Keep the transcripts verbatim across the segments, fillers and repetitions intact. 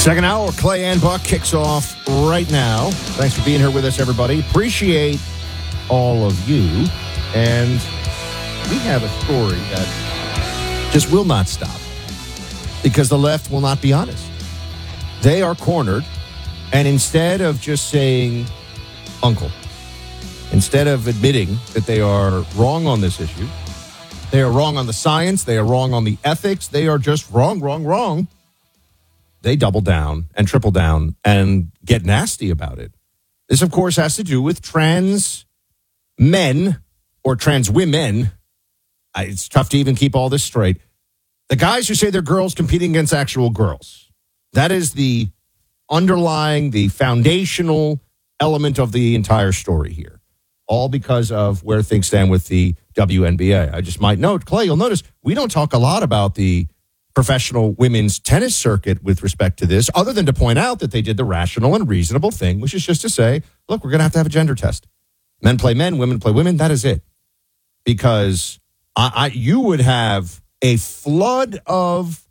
Second hour, Clay and Buck kicks off right now. Thanks for being here with us, everybody. Appreciate all of you. And we have a story that just will not stop because the left will not be honest. They are cornered, and instead of just saying, uncle, instead of admitting that they are wrong on this issue, they are wrong on the science, they are wrong on the ethics, they are just wrong, wrong, wrong. They double down and triple down and get nasty about it. This, of course, has to do with trans men or trans women. It's tough to even keep all this straight. The guys who say they're girls competing against actual girls. That is the underlying, the foundational element of the entire story here. All because of where things stand with the W N B A. I just might note, Clay, you'll notice we don't talk a lot about the professional women's tennis circuit with respect to this, other than to point out that they did the rational and reasonable thing, which is just to say, look, we're going to have to have a gender test. Men play men, women play women. That is it. Because I, I, you would have a flood of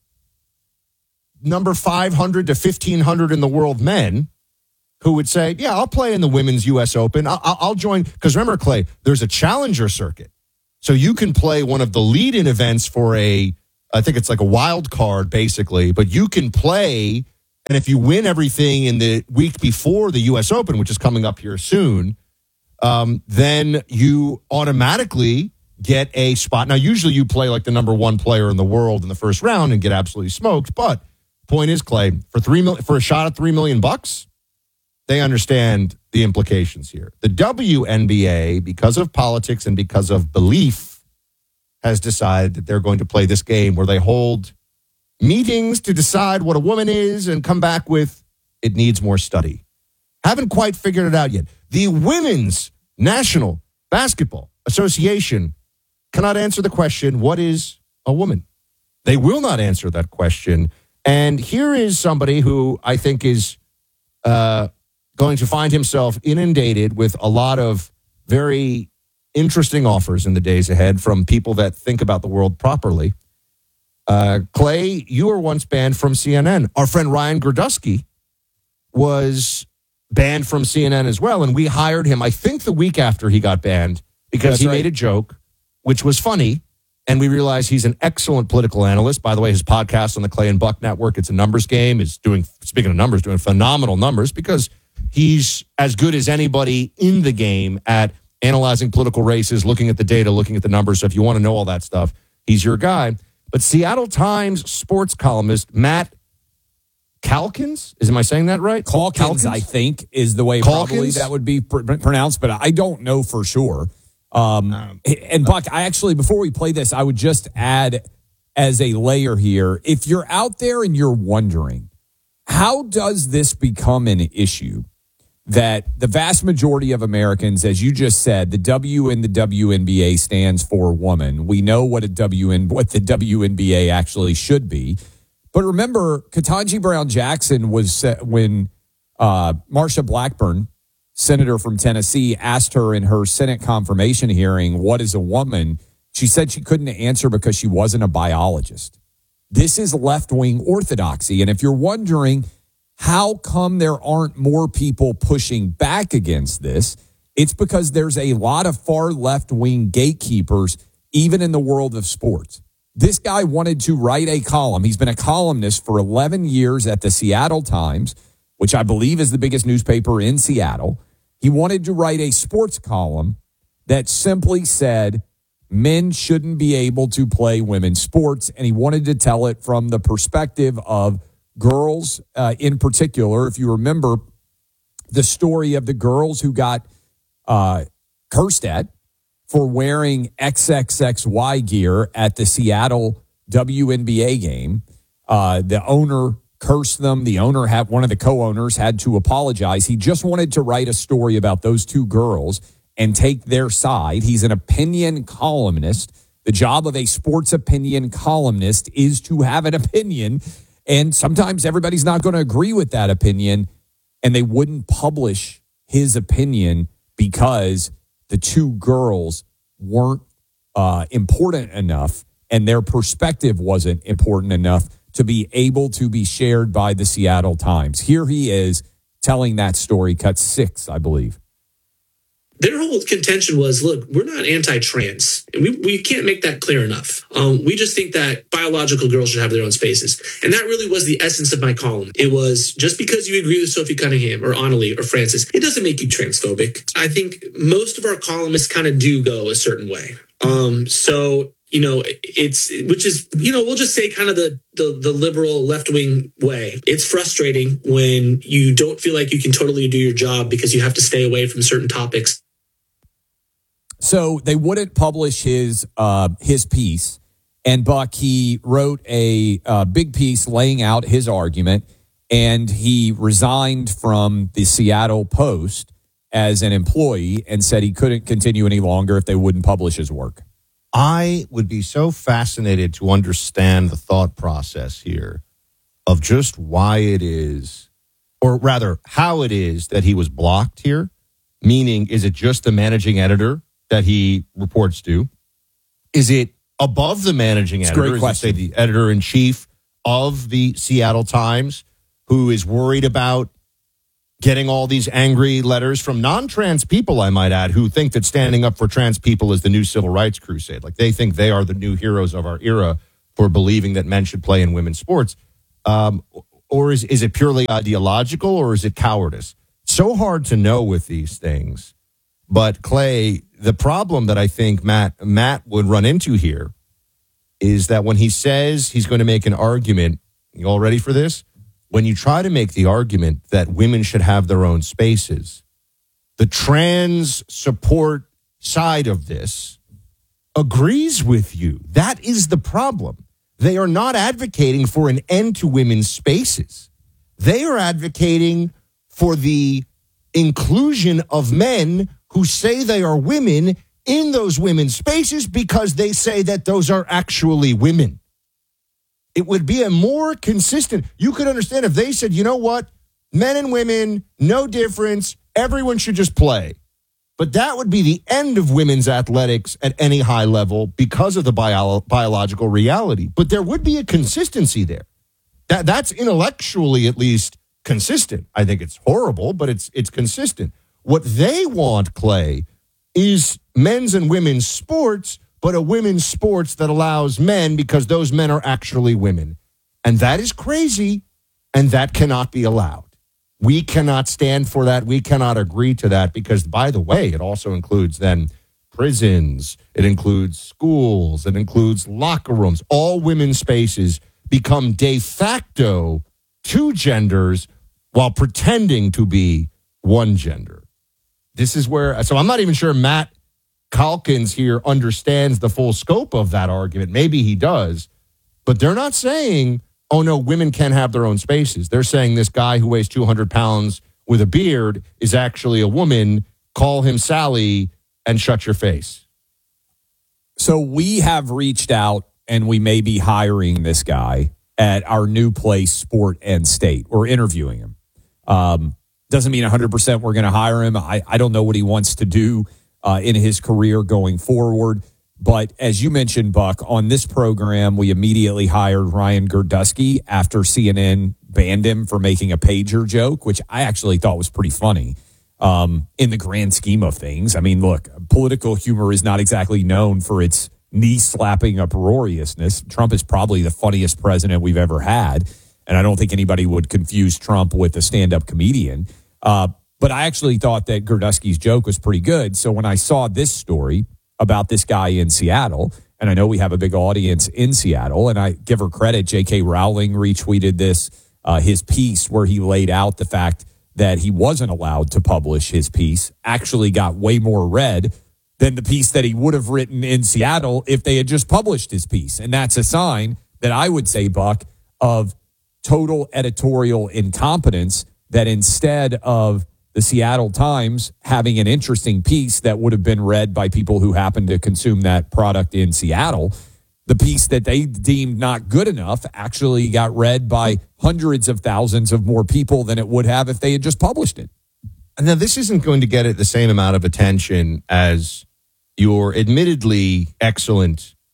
number five hundred to fifteen hundred in the world men who would say, yeah, I'll play in the women's U S Open. I'll, I'll join. Because remember, Clay, there's a challenger circuit. So you can play one of the lead-in events for a, I think it's like a wild card, basically. But you can play, and if you win everything in the week before the U S Open, which is coming up here soon, um, then you automatically get a spot. Now, usually you play like the number one player in the world in the first round and get absolutely smoked. But point is, Clay, for three mil- for a shot at three million bucks, they understand the implications here. The W N B A, because of politics and because of belief, has decided that they're going to play this game where they hold meetings to decide what a woman is and come back with, it needs more study. Haven't quite figured it out yet. The Women's National Basketball Association cannot answer the question, what is a woman? They will not answer that question. And here is somebody who I think is uh, going to find himself inundated with a lot of very interesting offers in the days ahead from people that think about the world properly. Uh, Clay, you were once banned from C N N. Our friend Ryan Gerdusky was banned from C N N as well, and we hired him, I think, the week after he got banned because That's he right. made a joke, which was funny, and we realized he's an excellent political analyst. By the way, his podcast on the Clay and Buck Network, It's a Numbers Game, is doing, speaking of numbers, doing phenomenal numbers because he's as good as anybody in the game at analyzing political races, looking at the data, looking at the numbers. So if you want to know all that stuff, he's your guy. But Seattle Times sports columnist Matt Calkins, is am I saying that right? Calkins, Calkins? I think, is the way Calkins? probably that would be pr- pronounced, but I don't know for sure. Um, um, and Buck, I actually, before we play this, I would just add as a layer here, if you're out there and you're wondering, how does this become an issue? That the vast majority of Americans, as you just said, the W in the W N B A stands for woman. We know what a W N what the W N B A actually should be. But remember, Ketanji Brown Jackson was when uh, Marsha Blackburn, senator from Tennessee, asked her in her Senate confirmation hearing, what is a woman? She said she couldn't answer because she wasn't a biologist. This is left-wing orthodoxy. And if you're wondering, how come there aren't more people pushing back against this? It's because there's a lot of far left-wing gatekeepers, even in the world of sports. This guy wanted to write a column. He's been a columnist for eleven years at the Seattle Times, which I believe is the biggest newspaper in Seattle. He wanted to write a sports column that simply said men shouldn't be able to play women's sports, and he wanted to tell it from the perspective of girls uh, in particular. If you remember the story of the girls who got uh, cursed at for wearing triple X Y gear at the Seattle W N B A game, uh, the owner cursed them. The owner had one of the co-owners had to apologize. He just wanted to write a story about those two girls and take their side. He's an opinion columnist. The job of a sports opinion columnist is to have an opinion. And sometimes everybody's not going to agree with that opinion, and they wouldn't publish his opinion because the two girls weren't uh, important enough and their perspective wasn't important enough to be able to be shared by the Seattle Times. Here he is telling that story, cut six, I believe. Their whole contention was, look, we're not anti-trans. We, we can't make that clear enough. Um, we just think that biological girls should have their own spaces. And that really was the essence of my column. It was, just because you agree with Sophie Cunningham or Annalie or Francis, it doesn't make you transphobic. I think most of our columnists kind of do go a certain way. Um, so, you know, it's, which is, you know, we'll just say kind of the, the, the liberal left-wing way. It's frustrating when you don't feel like you can totally do your job because you have to stay away from certain topics. So they wouldn't publish his uh, his piece, and Buck, he wrote a uh, big piece laying out his argument, and he resigned from the Seattle Post as an employee and said he couldn't continue any longer if they wouldn't publish his work. I would be so fascinated to understand the thought process here of just why it is, or rather how it is that he was blocked here, meaning is it just the managing editor that he reports to? Is it above the managing It's editor? a great question. Is it, say, the editor-in-chief of the Seattle Times, who is worried about getting all these angry letters from non-trans people, I might add, who think that standing up for trans people is the new civil rights crusade. Like, they think they are the new heroes of our era for believing that men should play in women's sports. Um, or is, is it purely ideological, or is it cowardice? So hard to know with these things. But Clay, the problem that I think Matt Matt would run into here is that when he says he's going to make an argument, you all ready for this? When you try to make the argument that women should have their own spaces, the trans support side of this agrees with you. That is the problem. They are not advocating for an end to women's spaces. They are advocating for the inclusion of men who say they are women in those women's spaces because they say that those are actually women. It would be a more consistent, you could understand if they said, you know what, men and women, no difference, everyone should just play. But that would be the end of women's athletics at any high level because of the bio- biological reality. But there would be a consistency there. That That's intellectually at least consistent. I think it's horrible, but it's it's consistent. What they want, Clay, is men's and women's sports, but a women's sports that allows men because those men are actually women. And that is crazy, and that cannot be allowed. We cannot stand for that. We cannot agree to that because, by the way, it also includes then prisons. It includes schools. It includes locker rooms. All women's spaces become de facto two genders while pretending to be one gender. This is where, so I'm not even sure Matt Calkins here understands the full scope of that argument. Maybe he does, but they're not saying, oh no, women can't have their own spaces. They're saying this guy who weighs two hundred pounds with a beard is actually a woman. Call him Sally and shut your face. So we have reached out and we may be hiring this guy at our new place, Sport and State. We're interviewing him. Um, Doesn't mean one hundred percent we're going to hire him. I, I don't know what he wants to do uh, in his career going forward. But as you mentioned, Buck, on this program, we immediately hired Ryan Girdusky after C N N banned him for making a pager joke, which I actually thought was pretty funny um, in the grand scheme of things. I mean, look, political humor is not exactly known for its knee-slapping uproariousness. Trump is probably the funniest president we've ever had. And I don't think anybody would confuse Trump with a stand-up comedian. Uh, but I actually thought that Girdusky's joke was pretty good. So when I saw this story about this guy in Seattle, and I know we have a big audience in Seattle, and I give her credit, J K Rowling retweeted this, uh, his piece where he laid out the fact that he wasn't allowed to publish his piece, actually got way more read than the piece that he would have written in Seattle if they had just published his piece. And that's a sign that I would say, Buck, of total editorial incompetence, that instead of the Seattle Times having an interesting piece that would have been read by people who happen to consume that product in Seattle, the piece that they deemed not good enough actually got read by hundreds of thousands of more people than it would have if they had just published it. Now, this isn't going to get it the same amount of attention as your admittedly excellent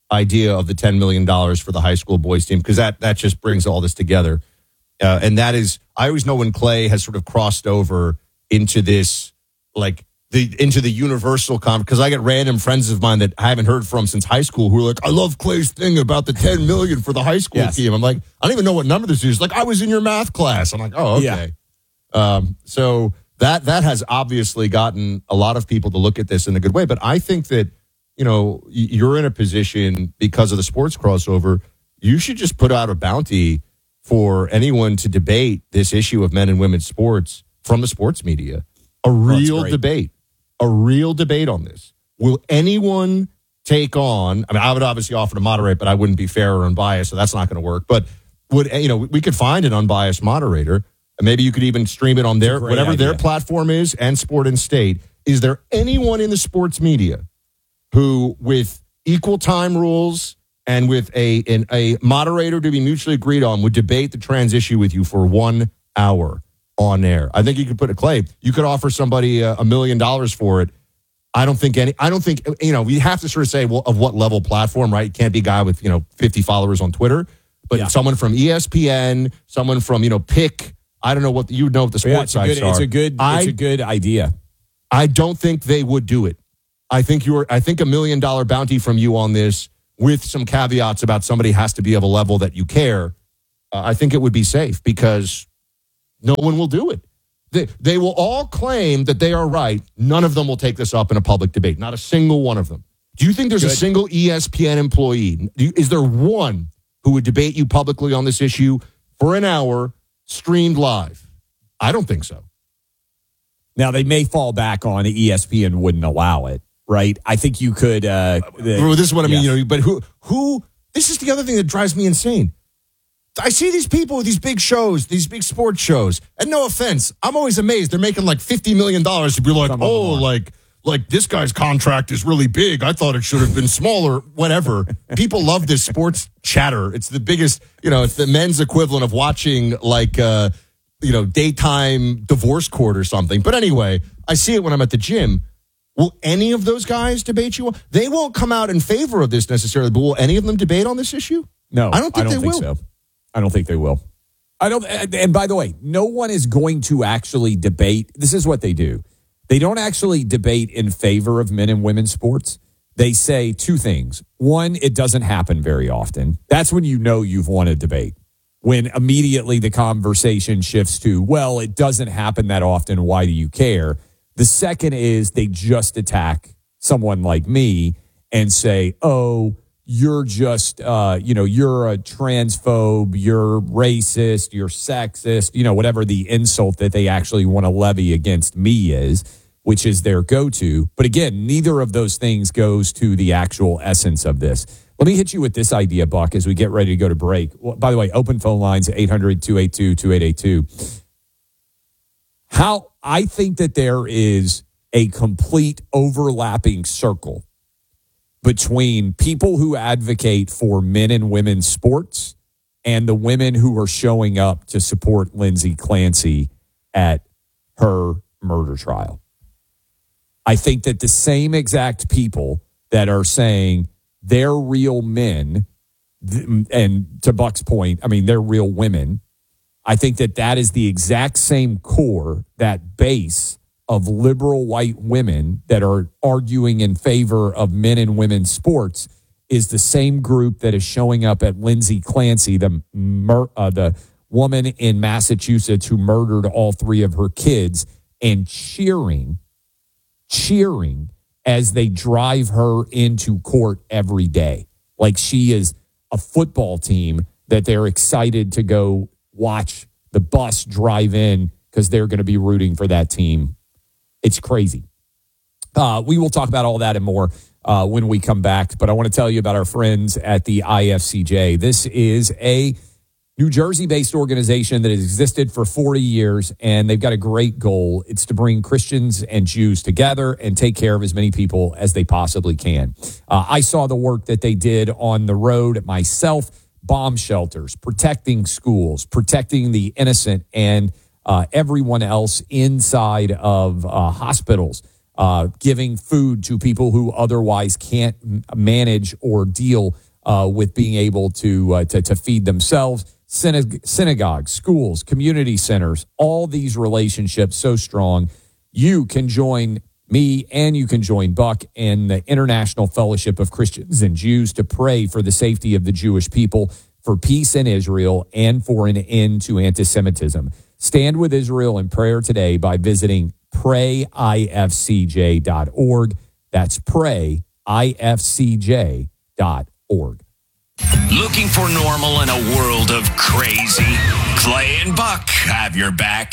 idea of the ten million dollars for the high school boys team, because that, that just brings all this together. Uh, and that is, I always know when Clay has sort of crossed over into this, like, the into the universal con, because I get random friends of mine that I haven't heard from since high school who are like, I love Clay's thing about the ten million dollars for the high school yes. team. I'm like, I don't even know what number this is. Like, I was in your math class. I'm like, oh, okay. Yeah. Um, so that that has obviously gotten a lot of people to look at this in a good way. But I think that, you know, you're in a position because of the sports crossover, you should just put out a bounty for anyone to debate this issue of men and women's sports from the sports media. A real debate. A real debate on this. Will anyone take on, I mean, I would obviously offer to moderate, but I wouldn't be fair or unbiased, so that's not going to work. But would, you know, we could find an unbiased moderator, and maybe you could even stream it on their, whatever idea. Their platform is, and Sport and State. Is there anyone in the sports media who, with equal time rules and with a, an, a moderator to be mutually agreed on, would debate the trans issue with you for one hour? On air? I think you could put a Clay. You could offer somebody a, a million dollars for it. I don't think any, I don't think, you know, we have to sort of say, well, of what level platform, right? It can't be a guy with, you know, fifty followers on Twitter, but yeah. someone from E S P N, someone from, you know, Pick. I don't know what, the, you know what the sports yeah, sites good, are. It's a good, I, it's a good idea. I don't think they would do it. I think you're, I think a million dollar bounty from you on this with some caveats about somebody has to be of a level that you care. Uh, I think it would be safe because no one will do it. They, they will all claim that they are right. None of them will take this up in a public debate. Not a single one of them. Do you think there's Good. a single E S P N employee? You, is there one who would debate you publicly on this issue for an hour, streamed live? I don't think so. Now, they may fall back on E S P N wouldn't allow it, right? I think you could. Uh, the, well, this is what I mean. Yeah. You know, but who, who, this is the other thing that drives me insane. I see these people with these big shows, these big sports shows, and no offense, I'm always amazed. They're making like fifty million dollars to be like, Some oh, like, like this guy's contract is really big. I thought it should have been smaller, whatever. People love this sports chatter. It's the biggest, you know, it's the men's equivalent of watching like, uh, you know, daytime divorce court or something. But anyway, I see it when I'm at the gym. Will any of those guys debate you? They won't come out in favor of this necessarily, but will any of them debate on this issue? No, I don't think I don't they think will. So. I don't think they will. I don't. And by the way, no one is going to actually debate. This is what they do. They don't actually debate in favor of men and women's sports. They say two things. One, it doesn't happen very often. That's when you know you've won a debate. When immediately the conversation shifts to, well, it doesn't happen that often. Why do you care? The second is they just attack someone like me and say, oh, you're just, uh, you know, you're a transphobe, you're racist, you're sexist, you know, whatever the insult that they actually want to levy against me is, which is their go-to. But again, neither of those things goes to the actual essence of this. Let me hit you with this idea, Buck, as we get ready to go to break. Well, by the way, open phone lines, eight hundred, two eight two, two eight eight two. How I think that there is a complete overlapping circle between people who advocate for men and women's sports and the women who are showing up to support Lindsay Clancy at her murder trial. I think that the same exact people that are saying they're real men, and to Buck's point, I mean, they're real women. I think that that is the exact same core, that base of liberal white women that are arguing in favor of men and women's sports is the same group that is showing up at Lindsay Clancy, the mur- uh, the woman in Massachusetts who murdered all three of her kids, and cheering, cheering as they drive her into court every day. Like she is a football team that they're excited to go watch the bus drive in because they're going to be rooting for that team. It's crazy. Uh, we will talk about all that and more uh, when we come back. But I want to tell you about our friends at the I F C J. This is a New Jersey-based organization that has existed for forty years, and they've got a great goal. It's to bring Christians and Jews together and take care of as many people as they possibly can. Uh, I saw the work that they did on the road myself, bomb shelters, protecting schools, protecting the innocent, and Uh, everyone else inside of uh, hospitals, uh, giving food to people who otherwise can't m- manage or deal uh, with being able to, uh, to to feed themselves. Synag- synagogues, schools, community centers, all these relationships so strong. You can join me and you can join Buck and the International Fellowship of Christians and Jews to pray for the safety of the Jewish people, for peace in Israel, and for an end to anti-Semitism. Stand with Israel in prayer today by visiting pray I F C J dot org. That's pray I F C J dot org. Looking for normal in a world of crazy? Clay and Buck have your back.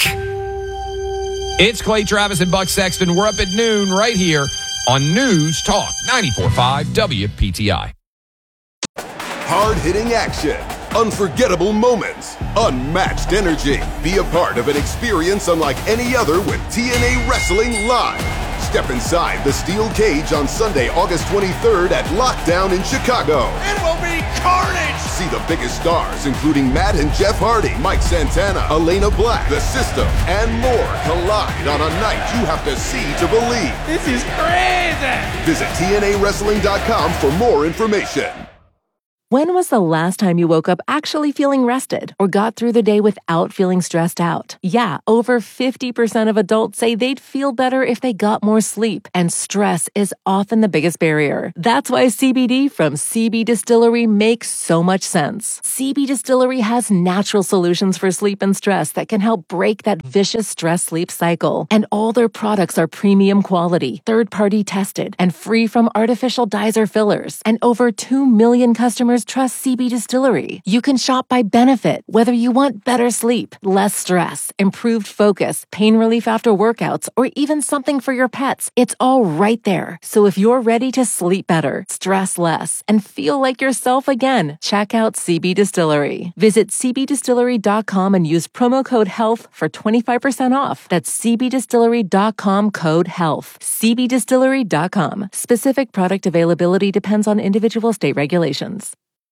It's Clay Travis and Buck Sexton. We're up at noon right here on News Talk ninety-four point five W P T I. Hard-hitting action, unforgettable moments, unmatched energy. Be a part of an experience unlike any other with T N A Wrestling Live. Step inside the steel cage on Sunday, August twenty-third at Lockdown in Chicago. It will be carnage! See the biggest stars, including Matt and Jeff Hardy, Mike Santana, Elena Black, The System, and more collide on a night you have to see to believe. This is crazy! Visit T N A wrestling dot com for more information. When was the last time you woke up actually feeling rested or got through the day without feeling stressed out? Yeah, over fifty percent of adults say they'd feel better if they got more sleep, and stress is often the biggest barrier. That's why C B D from C B Distillery makes so much sense. C B Distillery has natural solutions for sleep and stress that can help break that vicious stress-sleep cycle. And all their products are premium quality, third-party tested, and free from artificial dyes or fillers. And over two million customers trust C B Distillery. You can shop by benefit, whether you want better sleep, less stress, improved focus, pain relief after workouts, or even something for your pets. It's all right there. So if you're ready to sleep better, stress less, and feel like yourself again, check out C B Distillery. Visit C B distillery dot com and use promo code HEALTH for twenty-five percent off. That's C B distillery dot com code HEALTH. C B distillery dot com. Specific product availability depends on individual state regulations.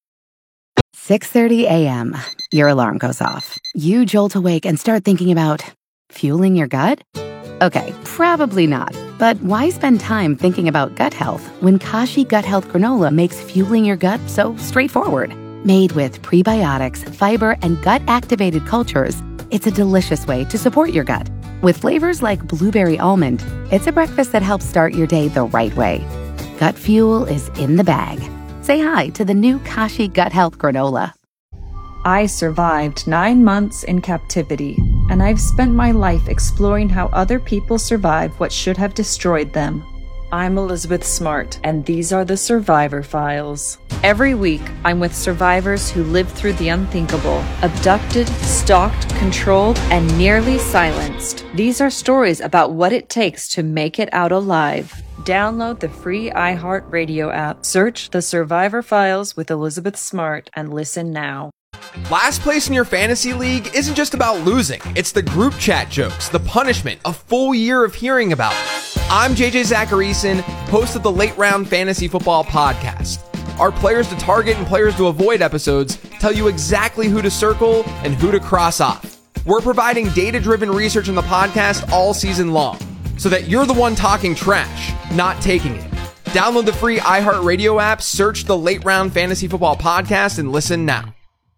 six thirty a.m. Your alarm goes off. You jolt awake and start thinking about fueling your gut? Okay, probably not. But why spend time thinking about gut health when Kashi Gut Health Granola makes fueling your gut so straightforward? Made with prebiotics, fiber, and gut-activated cultures, it's a delicious way to support your gut. With flavors like blueberry almond, it's a breakfast that helps start your day the right way. Gut fuel is in the bag. Say hi to the new Kashi Gut Health Granola. I survived nine months in captivity, and I've spent my life exploring how other people survive what should have destroyed them. I'm Elizabeth Smart, and these are the Survivor Files. Every week, I'm with survivors who lived through the unthinkable, abducted, stalked, controlled, and nearly silenced. These are stories about what it takes to make it out alive. Download the free iHeartRadio app, search The Survivor Files with Elizabeth Smart, and listen now. Last place in your fantasy league isn't just about losing. It's the group chat jokes, the punishment, a full year of hearing about it. I'm J J Zacharyson, host of the Late Round Fantasy Football Podcast. Our players to target and players to avoid episodes tell you exactly who to circle and who to cross off. We're providing data-driven research in the podcast all season long, so that you're the one talking trash, not taking it. Download the free iHeartRadio app, search the Late Round Fantasy Football Podcast, and listen now.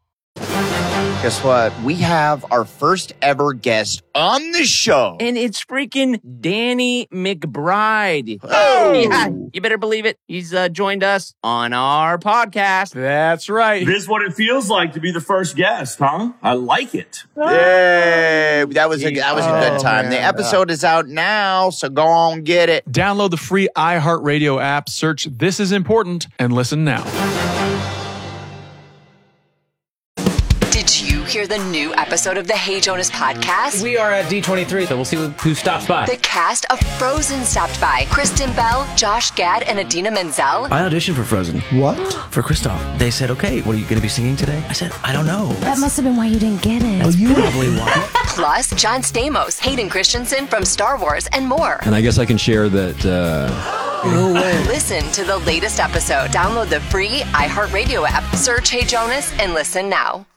Guess what? We have our first ever guest on the show. And it's freaking Danny McBride. Oh! Yeah, you better believe it. He's uh, joined us on our podcast. That's right. This is what it feels like to be the first guest, huh? I like it. Yay! That was a, that was a good time. Oh, the episode is out now, so go on, get it. Download the free iHeartRadio app, search This Is Important, and listen now. Did you hear the new episode of the Hey Jonas podcast? We are at D twenty-three, so we'll see who stops by. The cast of Frozen stopped by. Kristen Bell, Josh Gad, and Adina Menzel. I auditioned for Frozen. What? For Kristoff. They said, okay, what are you going to be singing today? I said, I don't know. That must have been why you didn't get it. That's oh, you probably why. Plus, John Stamos, Hayden Christensen from Star Wars, and more. And I guess I can share that... Uh... No way. Listen to the latest episode. Download the free iHeartRadio app. Search Hey Jonas and listen now.